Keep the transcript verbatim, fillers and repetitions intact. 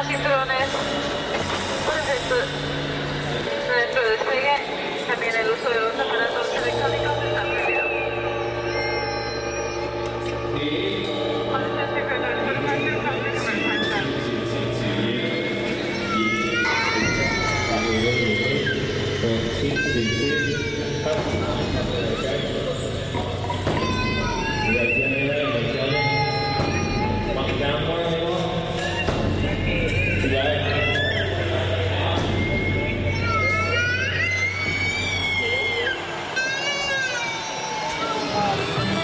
cinturones por ejemplo, dentro del despegue, también el uso de los aparatos electrónicos está prohibido. Yeah.